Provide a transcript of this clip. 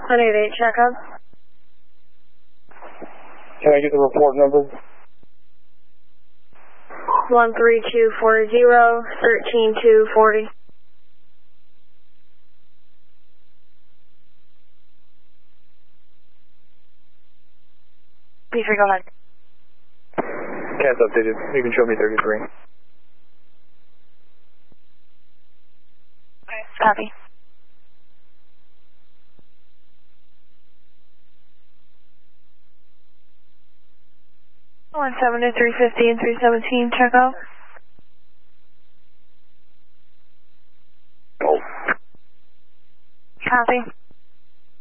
188, check up. Can I get the report number? 13240, 13240. P3, go ahead. Can't updated. You can show me 33. Copy. One 7 to 350 and 317, check out. Oh. Copy.